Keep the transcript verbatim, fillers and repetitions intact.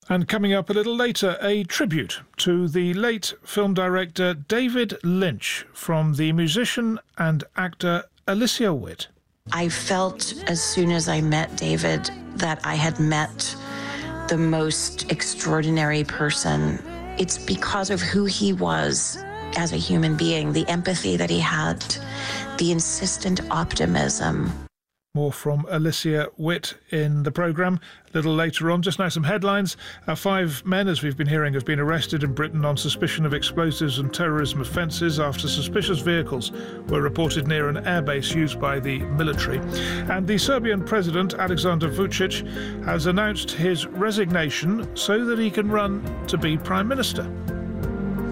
And coming up a little later, a tribute to the late film director David Lynch from the musician and actor Alicia Witt. I felt as soon as I met David that I had met the most extraordinary person. It's because of who he was as a human being, the empathy that he had, the insistent optimism. More from Alicia Witt in the programme a little later on. Just now, some headlines. Uh, five men, as we've been hearing, have been arrested in Britain on suspicion of explosives and terrorism offences after suspicious vehicles were reported near an airbase used by the military. And the Serbian President, Aleksandar Vučić, has announced his resignation so that he can run to be Prime Minister.